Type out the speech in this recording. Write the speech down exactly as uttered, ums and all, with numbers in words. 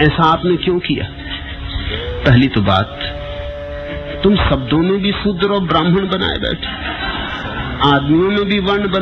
ऐसा आपने क्यों किया? पहली तो बात, तुम शब्दों में भी शूद्र और ब्राह्मण बनाए बैठे, आदमियों में भी वर्ण